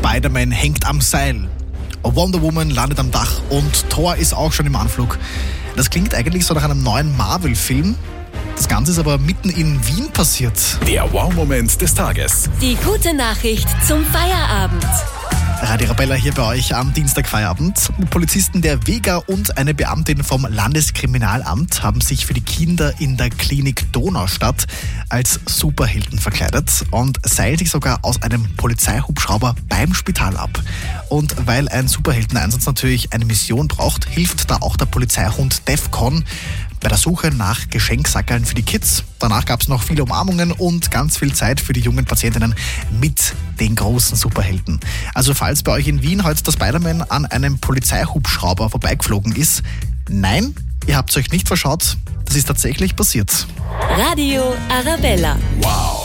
Spider-Man hängt am Seil. Wonder Woman landet am Dach und Thor ist auch schon im Anflug. Das klingt eigentlich so nach einem neuen Marvel-Film. Das Ganze ist aber mitten in Wien passiert. Der Wow-Moment des Tages. Die gute Nachricht zum Feierabend. Radio Arabella hier bei euch am Dienstagfeierabend. Polizisten der Vega und eine Beamtin vom Landeskriminalamt haben sich für die Kinder in der Klinik Donaustadt als Superhelden verkleidet und seilen sich sogar aus einem Polizeihubschrauber beim Spital ab. Und weil ein Superheldeneinsatz natürlich eine Mission braucht, hilft da auch der Polizeihund Defcon bei der Suche nach Geschenksackerln für die Kids. Danach gab es noch viele Umarmungen und ganz viel Zeit für die jungen Patientinnen mit den großen Superhelden. Also falls bei euch in Wien heute der Spider-Man an einem Polizeihubschrauber vorbeigeflogen ist, nein, ihr habt euch nicht verschaut, das ist tatsächlich passiert. Radio Arabella. Wow.